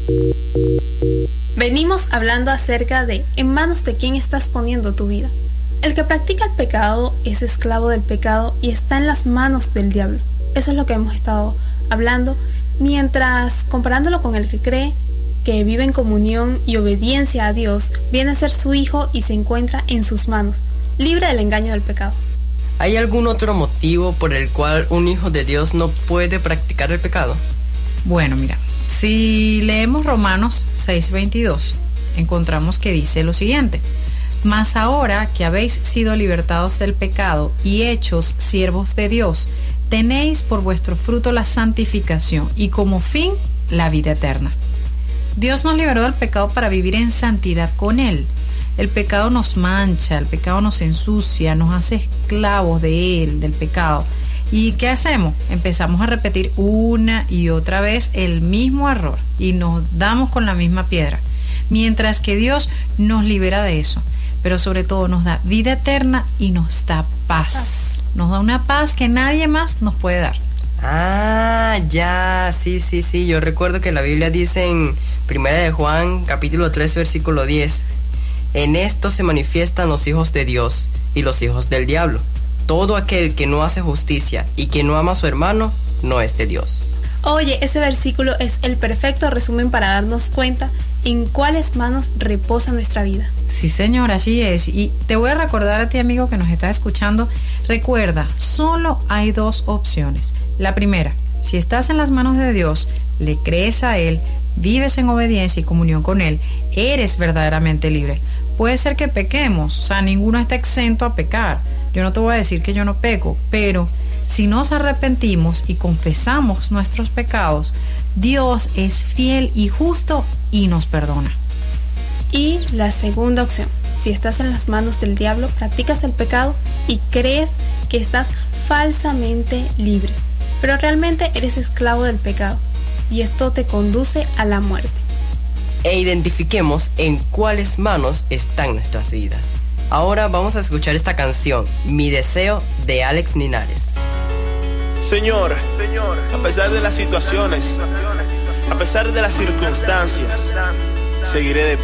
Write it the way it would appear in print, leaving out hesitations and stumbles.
Venimos hablando acerca de en manos de quién estás poniendo tu vida. El que practica el pecado es esclavo del pecado y está en las manos del diablo. Eso es lo que hemos estado hablando, mientras comparándolo con el que cree, que vive en comunión y obediencia a Dios, viene a ser su hijo y se encuentra en sus manos, libre del engaño del pecado. ¿Hay algún otro motivo por el cual un hijo de Dios no puede practicar el pecado? Bueno, mira, si leemos Romanos 6:22, encontramos que dice lo siguiente: mas ahora que habéis sido libertados del pecado y hechos siervos de Dios, tenéis por vuestro fruto la santificación y como fin la vida eterna. Dios nos liberó del pecado para vivir en santidad con Él. El pecado nos mancha, el pecado nos ensucia, nos hace esclavos de él, del pecado. ¿Y qué hacemos? Empezamos a repetir una y otra vez el mismo error y nos damos con la misma piedra. Mientras que Dios nos libera de eso, pero sobre todo nos da vida eterna y nos da paz. Nos da una paz que nadie más nos puede dar. Ah, ya, sí, yo recuerdo que la Biblia dice en 1 de Juan, capítulo 3, versículo 10: en esto se manifiestan los hijos de Dios y los hijos del diablo. Todo aquel que no hace justicia y que no ama a su hermano, no es de Dios. Oye, ese versículo es el perfecto resumen para darnos cuenta en cuáles manos reposa nuestra vida. Sí, señor, así es. Y te voy a recordar a ti, amigo, que nos estás escuchando. Recuerda, solo hay dos opciones. La primera, si estás en las manos de Dios, le crees a Él, vives en obediencia y comunión con Él, eres verdaderamente libre. Puede ser que pequemos, o sea, ninguno está exento a pecar. Yo no te voy a decir que yo no peco, pero si nos arrepentimos y confesamos nuestros pecados, Dios es fiel y justo y nos perdona. Y la segunda opción, si estás en las manos del diablo, practicas el pecado y crees que estás falsamente libre, pero realmente eres esclavo del pecado y esto te conduce a la muerte. E identifiquemos en cuáles manos están nuestras vidas. Ahora vamos a escuchar esta canción, Mi Deseo, de Alex Linares. Señor, a pesar de las situaciones, a pesar de las circunstancias, seguiré de pie.